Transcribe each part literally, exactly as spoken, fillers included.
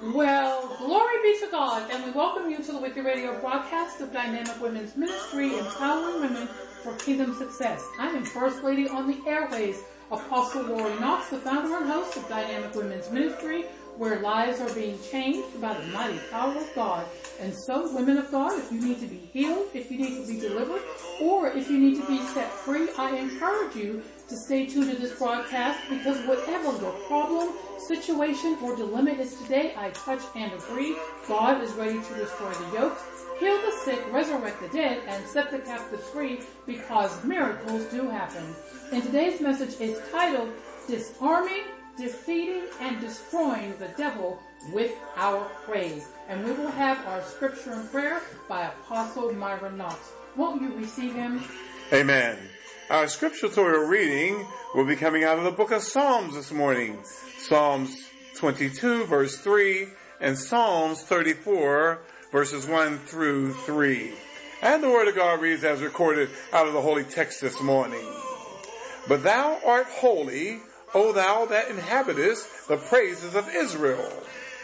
Well, glory be to God, and we welcome you to the Weekly Radio broadcast of Dynamic Women's Ministry, empowering women for kingdom success. I am First Lady on the airways, Apostle Lori Knox, the founder and host of Dynamic Women's Ministry, where lives are being changed by the mighty power of God. And so, women of God, if you need to be healed, if you need to be delivered, or if you need to be set free, I encourage you to stay tuned to this broadcast, because whatever your problem, situation, or dilemma is today, I touch and agree. God is ready to destroy the yokes, heal the sick, resurrect the dead, and set the captives free, because miracles do happen. And today's message is titled, Disarming, Defeating, and Destroying the Devil with Our Praise. And we will have our scripture and prayer by Apostle Myra Knox. Won't you receive him? Amen. Our scripture reading will be coming out of the book of Psalms this morning. Psalms twenty-two, verse three, and Psalms thirty-four, verses one through three. And the word of God reads as recorded out of the holy text this morning. But thou art holy, O thou that inhabitest the praises of Israel.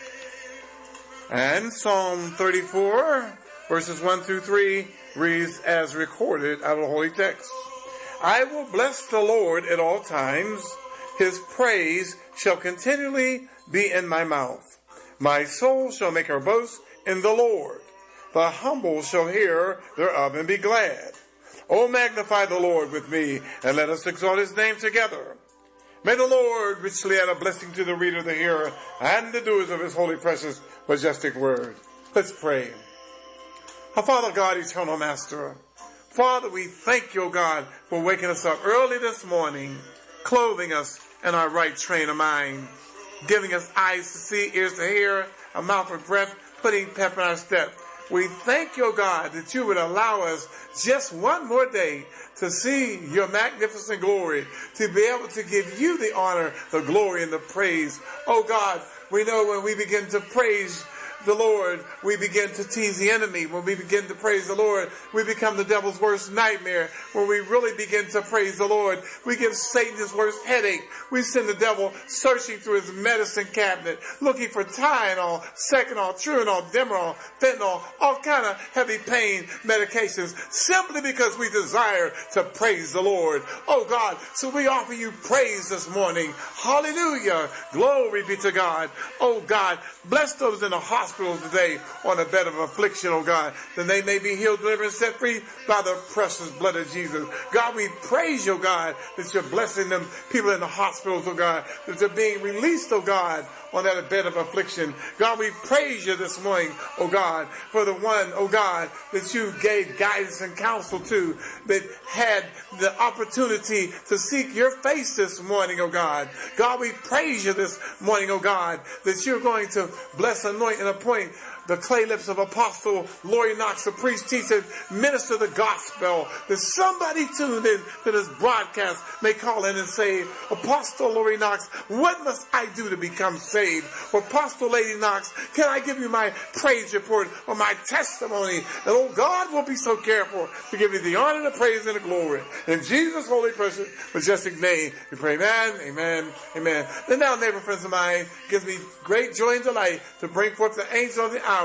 And Psalm thirty-four, verses one through three, reads as recorded out of the holy text. I will bless the Lord at all times. His praise shall continually be in my mouth. My soul shall make her boast in the Lord. The humble shall hear thereof and be glad. O magnify the Lord with me, and let us exalt his name together. May the Lord richly add a blessing to the reader, the hearer, and the doers of his holy, precious, majestic word. Let's pray. Our Father God, eternal Master, Father, we thank you, O God, for waking us up early this morning, clothing us in our right train of mind, giving us eyes to see, ears to hear, a mouth for breath, putting pep in our step. We thank you, O God, that you would allow us just one more day to see your magnificent glory, to be able to give you the honor, the glory, and the praise. Oh God, we know when we begin to praise the Lord, we begin to tease the enemy. When we begin to praise the Lord, we become the devil's worst nightmare. When we really begin to praise the Lord, we give Satan his worst headache. We send the devil searching through his medicine cabinet, looking for Tylenol, Seconal, Turinol, Demerol, Fentanyl, all kind of heavy pain medications, simply because we desire to praise the Lord. Oh God, so we offer you praise this morning. Hallelujah. Glory be to God. Oh God, bless those in the hospital today on a bed of affliction, oh God, that they may be healed, delivered, and set free by the precious blood of Jesus. God, we praise you, oh God, that you're blessing them, people in the hospitals, oh God, that they're being released, oh God, on that bed of affliction. God, we praise you this morning, oh God, for the one, oh God, that you gave guidance and counsel to, that had the opportunity to seek your face this morning, oh God. God, we praise you this morning, oh God, that you're going to bless, anoint, and appoint the clay lips of Apostle Lori Knox, the priest, teacher, minister the gospel, that somebody tuned in to this broadcast may call in and say, Apostle Lori Knox, what must I do to become saved? Or Apostle Lady Knox, can I give you my praise report or my testimony? And oh, God will be so careful to give you the honor, the praise, and the glory. In Jesus' holy, precious, majestic name, we pray, amen, amen, amen. Then now, neighbor friends of mine, gives me great joy and delight to bring forth the angel of the hour,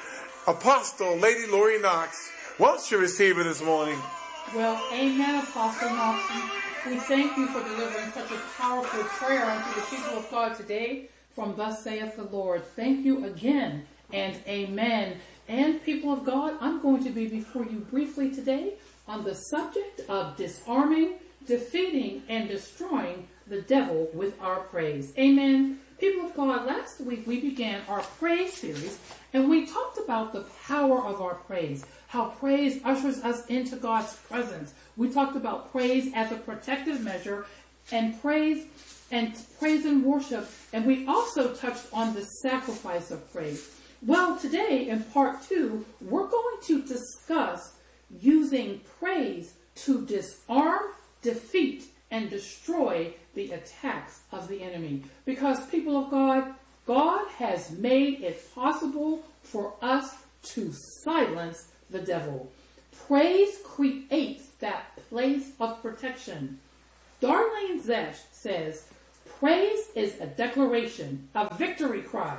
Apostle Lady Lori Knox. Won't you receive it this morning? Well, amen, Apostle Knox. We thank you for delivering such a powerful prayer unto the people of God today from Thus Saith the Lord. Thank you again, and amen. And people of God, I'm going to be before you briefly today on the subject of disarming, defeating, and destroying the devil with our praise. Amen. People of God, last week we began our praise series, and we talked about the power of our praise, how praise ushers us into God's presence. We talked about praise as a protective measure, and praise and praise and worship, and we also touched on the sacrifice of praise. Well, today in part two, we're going to discuss using praise to disarm, defeat, and destroy the attacks of the enemy. Because, people of God, God has made it possible for us to silence the devil. Praise creates that place of protection. Darlene Zesh says, praise is a declaration, a victory cry.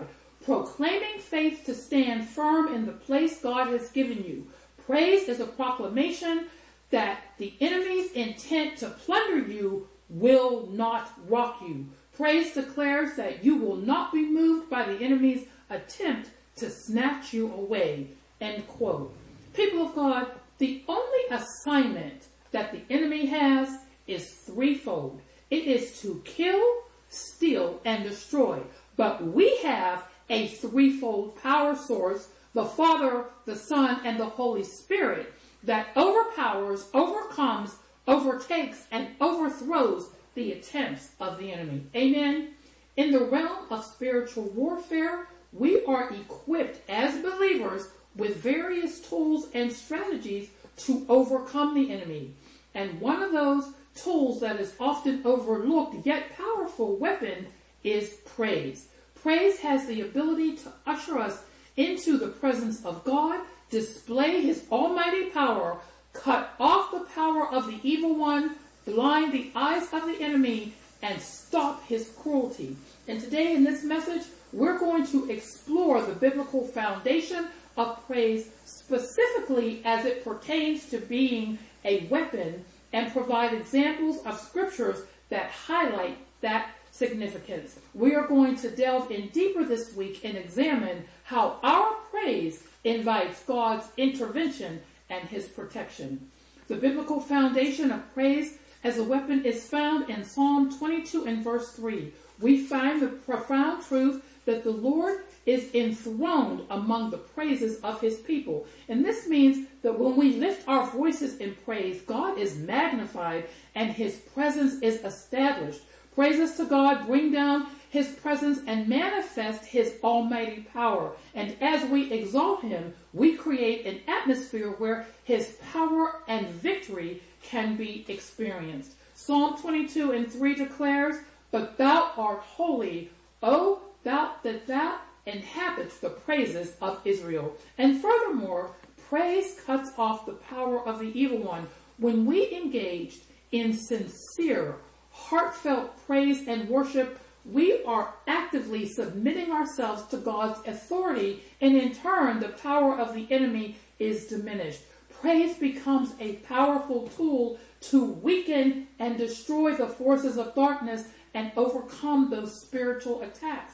proclaiming faith to stand firm in the place God has given you. Praise is a proclamation that the enemy's intent to plunder you will not rock you. Praise declares that you will not be moved by the enemy's attempt to snatch you away. End quote. People of God, the only assignment that the enemy has is threefold. It is to kill, steal, and destroy. But we have a threefold power source, the Father, the Son, and the Holy Spirit, that overpowers, overcomes, overtakes, and overthrows the attempts of the enemy. Amen. In the realm of spiritual warfare, we are equipped as believers with various tools and strategies to overcome the enemy. And one of those tools that is often overlooked yet powerful weapon is praise. Praise has the ability to usher us into the presence of God, display his almighty power, cut off the power of the evil one, blind the eyes of the enemy, and stop his cruelty. And today in this message, we're going to explore the biblical foundation of praise, specifically as it pertains to being a weapon, and provide examples of scriptures that highlight that significance. We are going to delve in deeper this week and examine how our praise invites God's intervention and his protection. The biblical foundation of praise as a weapon is found in Psalm twenty-two and verse three. We find the profound truth that the Lord is enthroned among the praises of his people. And this means that when we lift our voices in praise, God is magnified and his presence is established. Praises to God bring down his presence and manifest his almighty power. And as we exalt him, we create an atmosphere where his power and victory can be experienced. Psalm twenty-two and three declares, "But thou art holy, O thou that thou inhabits the praises of Israel." And furthermore, praise cuts off the power of the evil one. When we engage in sincere, heartfelt praise and worship, we are actively submitting ourselves to God's authority, and in turn, the power of the enemy is diminished. Praise becomes a powerful tool to weaken and destroy the forces of darkness and overcome those spiritual attacks.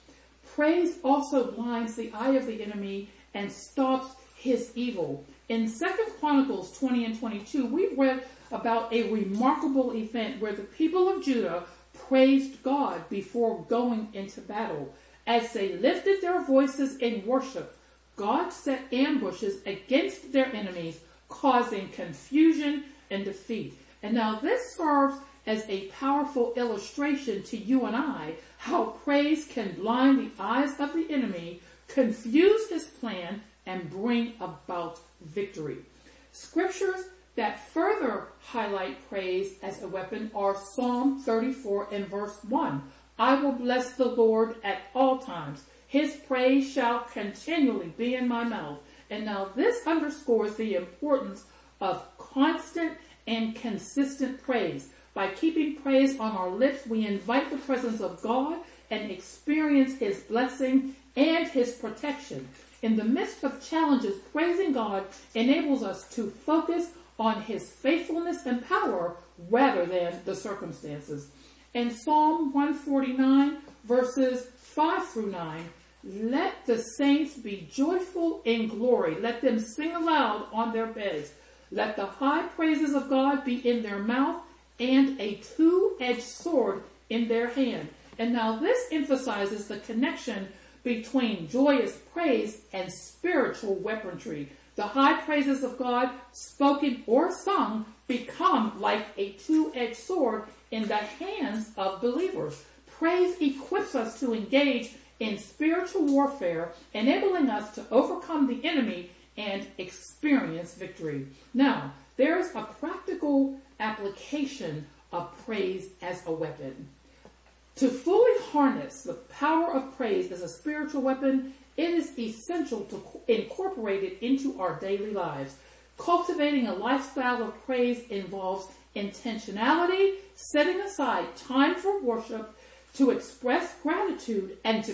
Praise also blinds the eye of the enemy and stops his evil. In Second Chronicles twenty and twenty-two, we read about a remarkable event where the people of Judah praised God before going into battle. As they lifted their voices in worship, God set ambushes against their enemies, causing confusion and defeat. And now this serves as a powerful illustration to you and I how praise can blind the eyes of the enemy, confuse his plan, and bring about victory. Scriptures that further highlight praise as a weapon are Psalm thirty-four and verse one. "I will bless the Lord at all times. His praise shall continually be in my mouth." And now this underscores the importance of constant and consistent praise. By keeping praise on our lips, we invite the presence of God and experience his blessing and his protection. In the midst of challenges, praising God enables us to focus on his faithfulness and power rather than the circumstances. In Psalm one forty-nine, verses five through nine, "Let the saints be joyful in glory. Let them sing aloud on their beds. Let the high praises of God be in their mouth and a two-edged sword in their hand." And now this emphasizes the connection between joyous praise and spiritual weaponry. The high praises of God, spoken or sung, become like a two-edged sword in the hands of believers. Praise equips us to engage in spiritual warfare, enabling us to overcome the enemy and experience victory. Now, there's a practical application of praise as a weapon. To fully harness the power of praise as a spiritual weapon, it is essential to incorporate it into our daily lives. Cultivating a lifestyle of praise involves intentionality, setting aside time for worship, to express gratitude, and to